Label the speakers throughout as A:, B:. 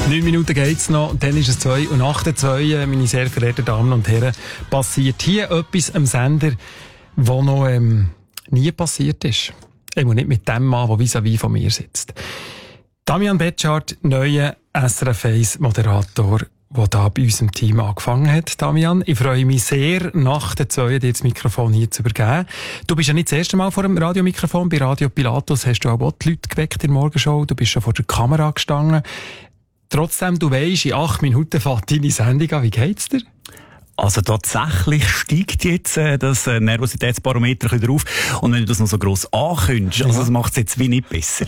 A: 9 Minuten geht's noch, dann ist es 2 und nach der 2, meine sehr verehrten Damen und Herren, passiert hier etwas am Sender, was noch nie passiert ist. Eben nicht mit dem Mann, der vis-à-vis von mir sitzt. Damian Betschart, neuer SRF 1 Moderator, der da bei uns im Team angefangen hat. Damian, ich freue mich sehr, nach der 2 dir das Mikrofon hier zu übergeben. Du bist ja nicht das erste Mal vor dem Radiomikrofon. Bei Radio Pilatus hast du auch die Leute geweckt in der Morgenshow. Du bist schon vor der Kamera gestanden. Trotzdem, du weisst, in 8 Minuten fährt deine Sendung an. Wie geht's dir?
B: Also tatsächlich steigt jetzt das Nervositätsbarometer wieder auf. Und wenn du das noch so gross ankündigst, also das macht es jetzt wie nicht besser.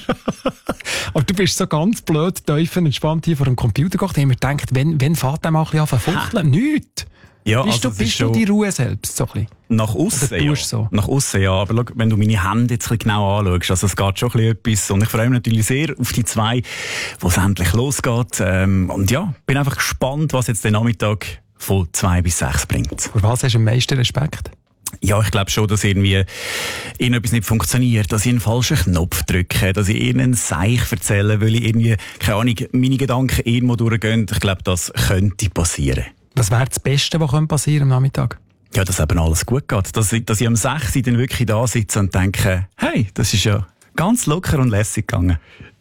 A: Aber du bist so ganz blöd, entspannt hier vor dem Computer gegangen. Ich habe mir gedacht, wenn fährt der mal ein bisschen an zu fuchteln? Nichts.
B: Ja,
A: bist du die Ruhe selbst so ein bisschen?
B: Nach aussen, ja.
A: So?
B: Nach aussen, ja. Aber schau, wenn du meine Hände jetzt ein bisschen genau anschaust, also es geht schon ein bisschen etwas. Und ich freue mich natürlich sehr auf die 2, wo es endlich losgeht. Und ja, bin einfach gespannt, was jetzt den Nachmittag von 2 bis 6 bringt.
A: Vor was hast du am meisten Respekt?
B: Ja, ich glaube schon, dass irgendwie etwas nicht funktioniert, dass ich einen falschen Knopf drücke, dass ich irgendeinen Seich erzähle, weil ich irgendwie, keine Ahnung, meine Gedanken irgendwo durchgehen. Ich glaube, das könnte passieren. Was
A: wäre das Beste, was passieren am Nachmittag?
B: Ja, dass eben alles gut geht. Dass ich am 6 dann wirklich da sitze und denke, hey, das ist ja ganz locker und lässig gegangen.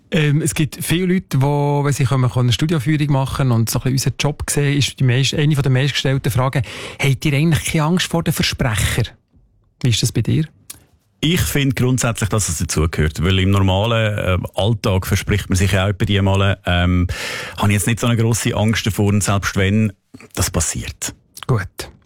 A: Es gibt viele Leute, die, wenn sie eine Studioführung machen und so ein bisschen unseren Job sehen, ist eine der meistgestellten Fragen, habt ihr eigentlich keine Angst vor den Versprechern? Wie ist das bei dir?
B: Ich finde grundsätzlich, dass es dazugehört, weil im normalen Alltag verspricht man sich ja auch bei die Male, habe ich jetzt nicht so eine grosse Angst davor, und selbst wenn, das passiert.
A: Gut.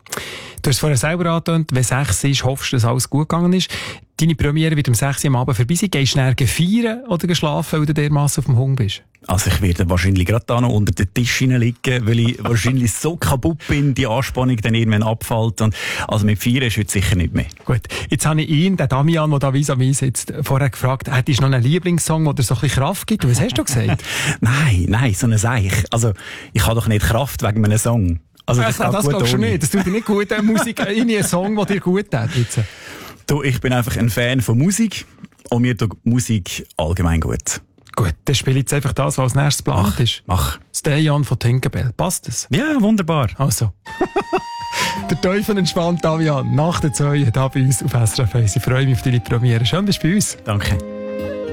A: Du hast vorher selber angetönt, wenn 6 ist, hoffst du, dass alles gut gegangen ist. Deine Premiere wird um 6 Uhr am Abend vorbei sein. Gehst du näher feiern oder schlafen, weil du dermassen auf dem Hund bist?
B: Also ich werde wahrscheinlich gerade da noch unter den Tisch liegen, weil ich wahrscheinlich so kaputt bin, die Anspannung dann irgendwann abfällt. Und also mit Feiern ist heute sicher nicht mehr.
A: Gut, jetzt habe ich ihn, den Damian, der da vis-à-vis sitzt, vorher gefragt, hättest du noch einen Lieblingssong, der dir so ein bisschen Kraft gibt? Was hast du gesagt?
B: Nein, so ein Seich. Also ich habe doch nicht Kraft wegen einem Song. Also
A: das glaubst du nicht. Das tut dir nicht gut, Musik, in einen Song, der dir gut tut.
B: Du, ich bin einfach ein Fan von Musik und mir tut Musik allgemein gut.
A: Gut, dann spiele ich jetzt einfach das, was als nächstes geplant ist.
B: Mach.
A: Stay On von Tinkerbell. Passt das?
B: Ja, wunderbar.
A: Also. Der Teufel entspannt, Damian. Nach der 2 hier bei uns auf SRF 1. Ich freue mich auf deine Premiere. Schön, bist du bei uns.
B: Danke.